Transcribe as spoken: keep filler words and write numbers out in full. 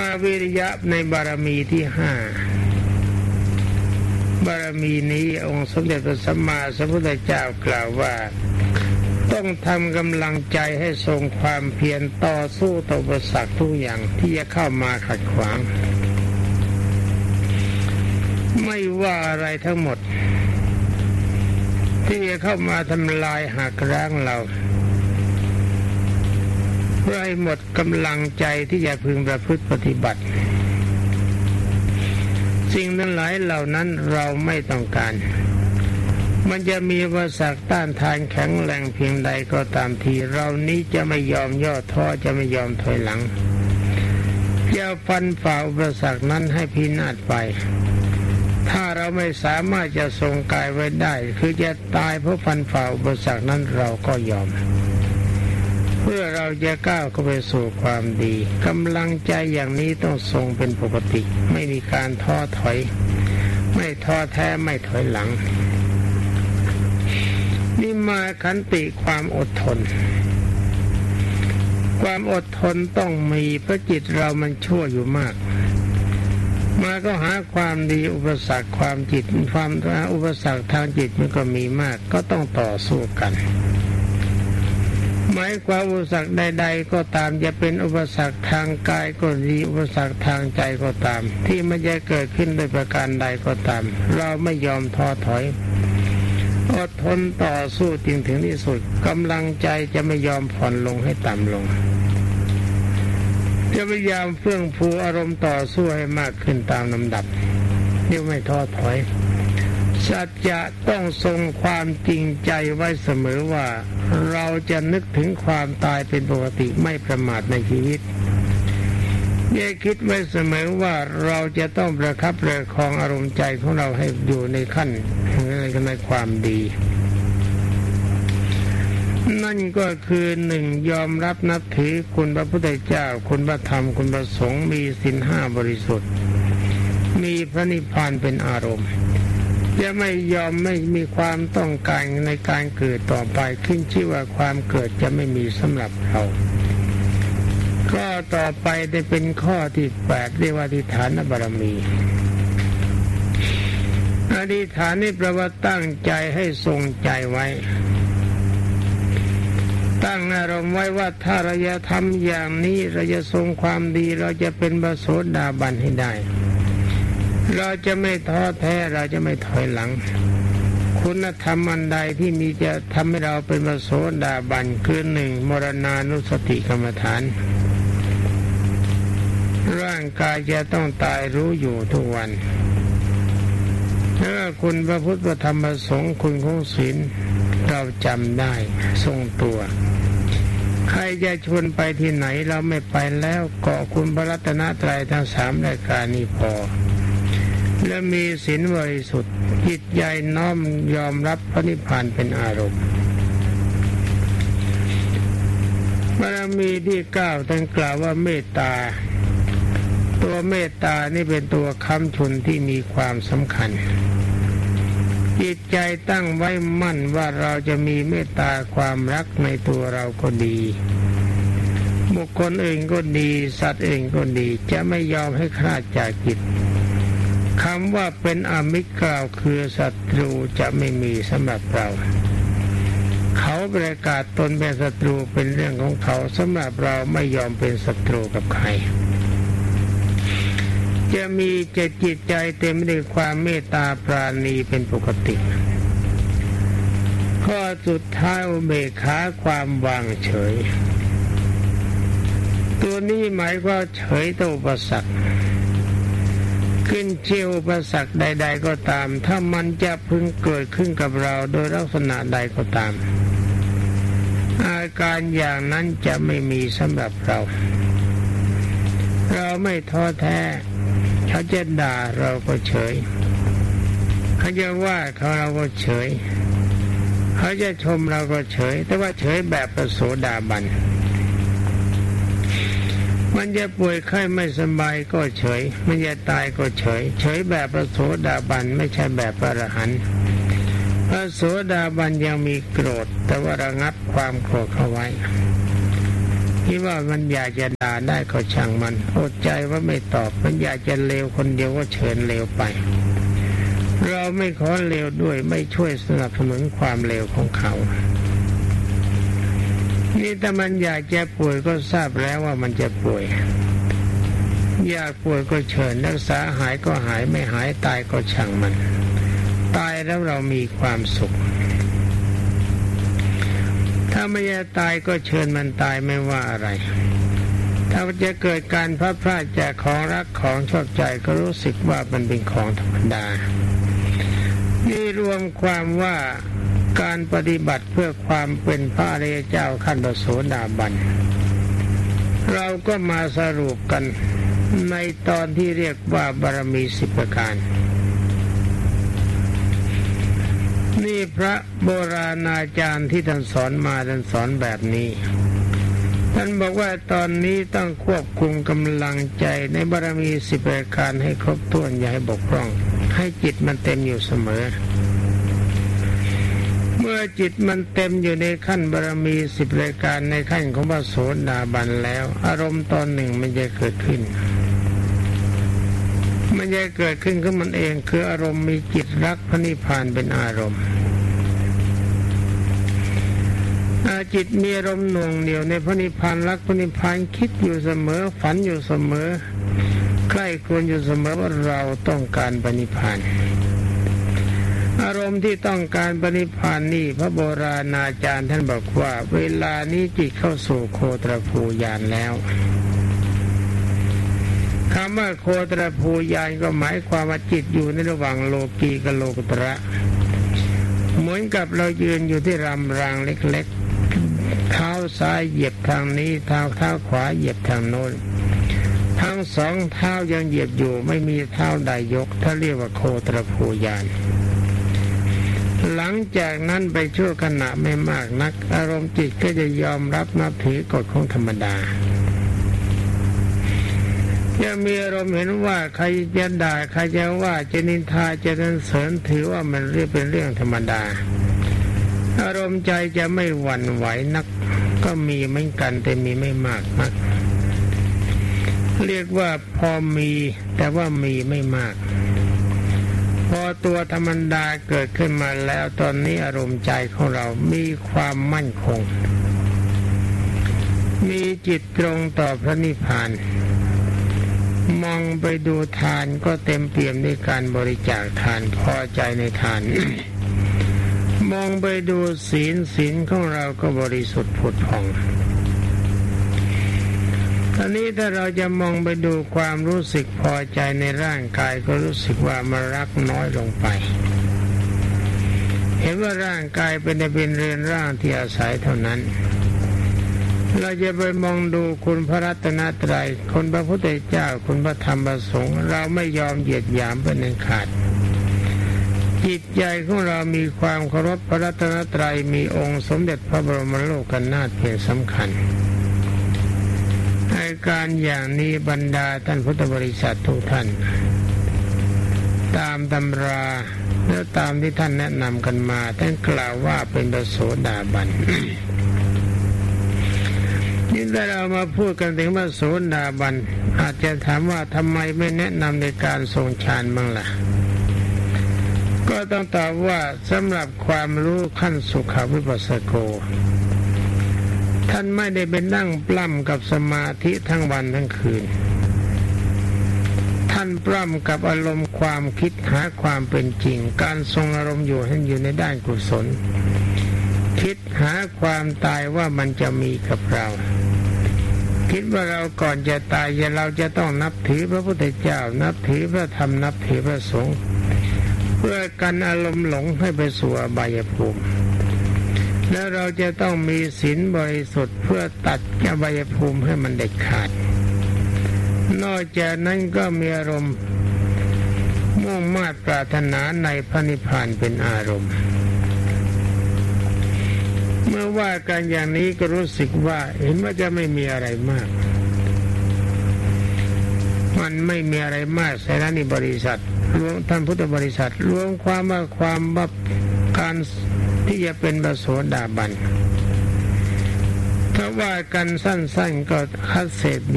มาวิริยะในบารมีที่ห้าบารมีนี้องค์สมเด็จพระสัมมาสัมพุทธเจ้ากล่าวว่าต้องทำกำลังใจให้ทรงความเพียรต่อสู้ต่ออุปสรรคทุกอย่างที่จะเข้ามาขัดขวางไม่ว่าอะไรทั้งหมดที่จะเข้ามาทำลายหักร้างเราเพื่อให้หมดกำลังใจที่จะพึงประพฤติปฏิบัติสิ่งทั้งหลายเหล่านั้นเราไม่ต้องการมันจะมีอุปสรรคต้านทานแข็งแรงเพียงใดก็ตามทีเรานี้จะไม่ยอมย่อท้อจะไม่ยอมถอยหลังจะฟันฝ่าอุปสรรคนั้นให้พินาศไปถ้าเราไม่สามารถจะทรงกายไว้ได้คือจะตายเพราะฟันฝ่าอุปสรรคนั้นเราก็ยอมเพื่อเราจะก้าวเข้าไปสู่ความดีกำลังใจอย่างนี้ต้องทรงเป็นปกติไม่มีการท้อถอยไม่ท้อแท้ไม่ถอยหลังนี่มาขันติความอดทนความอดทนต้องมีเพราะจิตเรามันชั่วอยู่มากมาก็หาความดีอุปสรรคความจิตความอุปสรรคทางจิตมันก็มีมากก็ต้องต่อสู้กันหมายความอุปสรรคใดๆก็ตามจะเป็นอุปสรรคทางกายก็ดีอุปสรรคทางใจก็ตามที่มันจะเกิดขึ้นโดยประการใดก็ตามเราไม่ยอมท้อถอยอดทนต่อสู้จริงถึงที่สุดกำลังใจจะไม่ยอมผ่อนลงให้ต่ำลงจะพยายามเฟื่องฟูอารมณ์ต่อสู้ให้มากขึ้นตามลำดับนี่ไม่ท้อถอยสัจจะต้องทรงความจริงใจไว้เสมอว่าเราจะนึกถึงความตายเป็นปกติไม่ประมาทในชีวิตอย่าคิดไว้เสมอว่าเราจะต้องประคับประคองอารมณ์ใจของเราให้อยู่ในขั้นในความดีนั่นก็คือหนึ่งยอมรับนับถือคุณพระพุทธเจ้าคุณพระธรรมคุณพระสงฆ์มีศีลห้าบริสุทธิ์มีพระนิพพานเป็นอารมณ์จะไม่ยอมไม่มีความต้องการในการเกิดต่อไปขึ้นชื่อว่าความเกิดจะไม่มีสำหรับเราก็ต่อไปได้เป็นข้อที่แปดเรียกว่าอธิษฐานบารมีอธิษฐานนี่แปลว่าตั้งใจให้ทรงใจไว้ตั้งอารมณ์ไว้ว่าถ้าเราจะทำอย่างนี้เราจะทรงความดีเราจะเป็นพระโสดาบันให้ได้เราจะไม่ท้อแท้เราจะไม่ถอยหลังคุณธรรมอันใดที่มีจะทำให้เราเป็นพระโสดาบันคือหนึ่งมรณานุสติกรรมฐานร่างกายจะต้องตายรู้อยู่ทุกวันถ้าคุณพระพุทธพระธรรมพระสงฆ์คุณของศีลเราจำได้ทรงตัวใครจะชวนไปที่ไหนเราไม่ไปแล้วเกาะคุณพระรัตนตรัยทั้งสามรายการนี้พอและมีศีลบริสุทธิ์จิตใจน้อมยอมรับพระนิพพานเป็นอารมณ์บารมีที่เก้าท่านกล่าวว่าเมตตาตัวเมตตานี่เป็นตัวค้ำชุนที่มีความสำคัญจิตใจตั้งไว้มั่นว่าเราจะมีเมตตาความรักในตัวเราก็ดีบุคคลอื่นก็ดีสัตว์อื่นก็ดีจะไม่ยอมให้คลาดจากจิตคำว่าเป็นอมิตรกล่าวคือศัตรูจะไม่มีสำหรับเราเขาประกาศตนเป็นศัตรูเป็นเรื่องของเขาสำหรับเราไม่ยอมเป็นศัตรูกับใครจะมีจิตจิตใจเต็มไปด้วยความเมตตาปราณีเป็นปกติข้อสุดท้ายอุเบกขาความวางเฉยตัวนี้หมายว่าเฉยต่ออุปสรรคขึ้นเชี่ยวอุปสรรคใดๆก็ตามถ้ามันจะพึงเกิดขึ้นกับเราโดยลักษณะใดก็ตามอาการอย่างนั้นจะไม่มีสำหรับเราเราไม่ท้อแท้เขาจะด่าเราก็เฉยเขาจะว่าเขาเราก็เฉยเขาจะชมเราก็เฉยแต่ว่าเฉยแบบพระโสดาบันมันจะป่วยไข้ไม่สบายก็เฉยมันจะตายก็เฉยเฉยแบบพระโสดาบันไม่ใช่แบบพระอรหันต์พระโสดาบันยังมีโกรธแต่ว่าระงับความโกรธเข้าไว้คิดว่ามันอยากจะด่าได้ก็ช่างมันอดใจว่าไม่ตอบมันอยากจะเลวคนเดียวก็เชิญเลวไปเราไม่ขอเลวด้วยไม่ช่วยสนับสนุนความเลวของเขานี่ถ้ามันอยากจะป่วยก็ทราบแล้วว่ามันจะป่วยอยากป่วยก็เชิญรักษาหายก็หายไม่หายตายก็ช่างมันตายแล้วเรามีความสุขถ้าไม่อยากตายก็เชิญมันตายไม่ว่าอะไรถ้าจะเกิดการพลาดพลาดจากของรักของชอบใจก็รู้สึกว่ามันเป็นของธรรมดานี่รวมความว่าการปฏิบัติเพื่อความเป็นพระอริยเจ้าขั้นพระโสดาบันเราก็มาสรุปกันในตอนที่เรียกว่าบารมีสิบประการนี่พระโบราณอาจารย์ที่ท่านสอนมาท่านสอนแบบนี้ท่านบอกว่าตอนนี้ต้องควบคุมกำลังใจในบารมีสิบประการให้ครบถ้วนอย่าให้บกพร่องให้จิตมันเต็มอยู่เสมอเมื่อจิตมันเต็มอยู่ในขั้นบารมีสิบรายการในขั้นของพระโสดาบันแล้วอารมณ์ตอนหนึ่งมันจะเกิดขึ้นมันจะเกิดขึ้นขึ้นมันเองคืออารมณ์มีจิตรักพระนิพพานเป็นอารมณ์จิตมีอารมณ์หน่วงเหนี่ยวในพระนิพพานรักพระนิพพานคิดอยู่เสมอฝันอยู่เสมอใกล้ควรอยู่เสมอว่าเราต้องการพระนิพพานอารมณ์ที่ต้องการปณิพพานนี่พระโบราณอาจารย์ท่านบอกว่าเวลานี้จิตเข้าสู่โคตรภูญาณแล้วคำว่าโคตรภูญาณก็หมายความว่าจิตอยู่ในระหว่างโลกีกับโลกุตระเหมือนกับเรายืนอยู่ที่รำรางเล็กๆเท้าซ้ายเหยียบทางนี้เท้าเท้าขวาเหยียบทางโน้นทั้งสองเท้ายังเหยียบอยู่ไม่มีเท้าใดยกถ้าเรียกว่าโคตรภูญาณหลังจากนั้นไปชั่วขณะไม่มากนักอารมณ์จิตก็จะยอมรับนับถือกฎของธรรมดาจะมีอารมณ์เห็นว่าใครจะด่าใครจะว่าจะนินทาจะสรรเสริญถือว่ามันเรื่องเป็นเรื่องธรรมดาอารมณ์ใจจะไม่หวั่นไหวนักก็มีเหมือนกันแต่มีไม่มากนักเรียกว่าพอมีแต่ว่ามีไม่มากพอตัวธรรมดาเกิดขึ้นมาแล้วตอนนี้อารมณ์ใจของเรามีความมั่นคงมีจิตตรงต่อพระนิพพานมองไปดูทานก็เต็มเปี่ยมด้วยการบริจาคทานพอใจในทาน มองไปดูศีลศีลของเราก็บริสุทธิ์ผุดผ่องตอนนี้ถ้าเราจะมองไปดูความรู้สึกพอใจในร่างกายก็รู้สึกว่ามันรักน้อยลงไปเห็นว่าร่างกายเป็นแต่เป็นเรือนร่างที่อาศัยเท่านั้นเราจะไปมองดูคุณพระรัตนตรัยคุณพระพุทธเจ้าคุณพระธรรมพระสงฆ์เราไม่ยอมเหยียดหยามเป็นอันขาดจิตใจของเรามีความเคารพพระรัตนตรัยมีองค์สมเด็จพระบรมโลกนาถเป็นสำคัญอาการอย่างนี้บรรดาท่านพุทธบริษัททุกท่านตามตำราและตามที่ท่านแนะนำกันมาท่านกล่าวว่าเป็นพระโสดาบัน นี่ถ้าเรามาพูดกันถึงพระโสดาบันอาจจะถามว่าทำไมไม่แนะนำในการทรงฌานบ้างล่ะก็ต้องตอบว่าสำหรับความรู้ขั้นสุขวิปัสสโกท่านไม่ได้ไปนั่งปล้ำกับสมาธิทั้งวันทั้งคืนท่านปล้ำกับอารมณ์ความคิดหาความเป็นจริงการทรงอารมณ์อยู่ให้อยู่ในด้านกุศลคิดหาความตายว่ามันจะมีกับเราคิดว่าเราก่อนจะตายเราจะต้องนับถือพระพุทธเจ้านับถือพระธรรมนับถือพระสงฆ์เพื่อกันอารมณ์หลงให้ไปสู่อบายภูมิแล้วเราจะต้องมีศีลบริสุทธิ์เพื่อตัดอบายภูมิให้มันเด็ดขาดนอกจากนั้นก็มีอารมณ์มุ่งมา่ปรารถนาในพระนิพพานเป็นอารมณ์เมื่อว่ากันอย่างนี้ก็รู้สึกว่าเห็นว่าจะไม่มีอะไรมากมันไม่มีอะไรมากสถานีบริษัทรวมท่านพุทธบริษัทรวมความว่าความว่าการที่จะเป็นพระโสดาบันถ้าถ้าว่ากันสั้นๆก็คัดเศษ